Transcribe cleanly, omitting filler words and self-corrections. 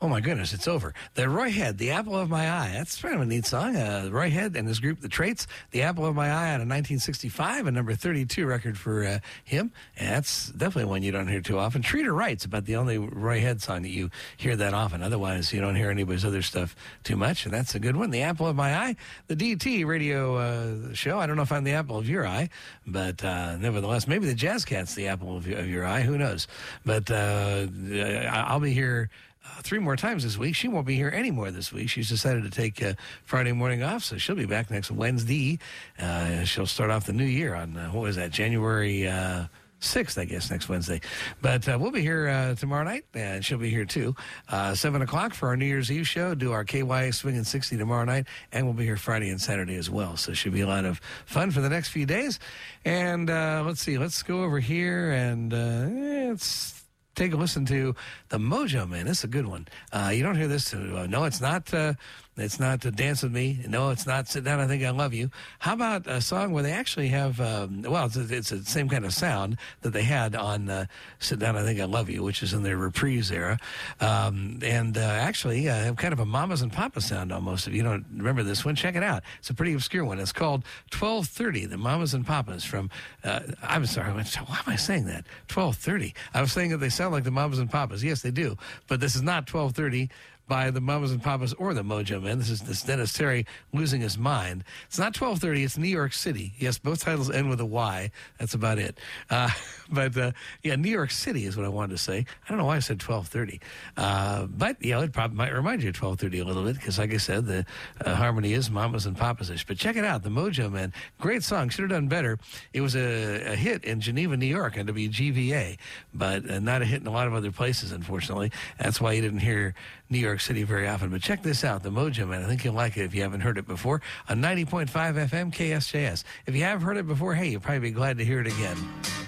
Oh, my goodness, it's over. The Roy Head, The Apple of My Eye. That's kind of a neat song. Roy Head and his group, The Traits, The Apple of My Eye out of 1965, a number 32 record for him. And that's definitely one you don't hear too often. Treater Wright's about the only Roy Head song that you hear that often. Otherwise, you don't hear anybody's other stuff too much, and that's a good one. The Apple of My Eye, the DT radio show. I don't know if I'm the apple of your eye, but nevertheless, maybe the Jazz Cat's the apple of your eye. Who knows? But I'll be here 3 more times this week. She won't be here anymore this week. She's decided to take Friday morning off, so she'll be back next Wednesday. She'll start off the new year on, what was that, January 6th, I guess, next Wednesday. But we'll be here tomorrow night, and she'll be here too. 7 o'clock for our New Year's Eve show, do our KY Swingin' 60 tomorrow night, and we'll be here Friday and Saturday as well. So it should be a lot of fun for the next few days. And let's see, let's go over here and let's take a listen to the Mojo Men. It's a good one. You don't hear this. No, it's not. It's not Dance With Me. No, it's not Sit Down, I Think I Love You. How about a song where they actually have, it's the same kind of sound that they had on Sit Down, I Think I Love You, which is in their Reprise era. Actually have kind of a Mamas and Papas sound almost. If you don't remember this one, check it out. It's a pretty obscure one. It's called 12:30, the Mamas and Papas from, I'm sorry, why am I saying that? 12:30. I was saying that they sound like the Mamas and Papas. Yes, they do. But this is not 12:30 by the Mamas and Papas or the Mojo Men. This is Dennis Terry losing his mind. It's not 12:30. It's New York City. Yes, both titles end with a Y. That's about it. New York City is what I wanted to say. I don't know why I said 12:30. But, it probably might remind you of 12:30 a little bit because, like I said, the harmony is Mamas and Papas-ish. But check it out, the Mojo Men. Great song. Should have done better. It was a hit in Geneva, New York on WGVA, but not a hit in a lot of other places, unfortunately. That's why you didn't hear New York City very often. But check this out, the Mojo Men. I think you'll like it if you haven't heard it before on 90.5 FM KSJS. If you have heard it before, hey, you'll probably be glad to hear it again.